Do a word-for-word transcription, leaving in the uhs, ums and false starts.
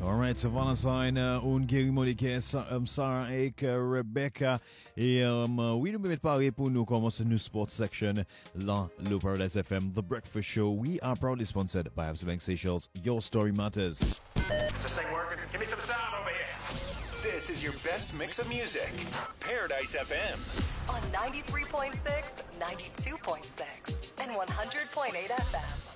Alright, so Valentine, uh, un Gary Monique, um, Sarah Ake, uh, Rebecca, et um, uh, oui, nous me mettre parler pour nous commencer une sports section dans le Paradise F M, The Breakfast Show. We are proudly sponsored by Absa Bank Seychelles. Your story matters. Is this thing working? Give me some sound over here. This is your best mix of music. Paradise F M. On ninety-three point six, ninety-two point six, and one hundred point eight F M.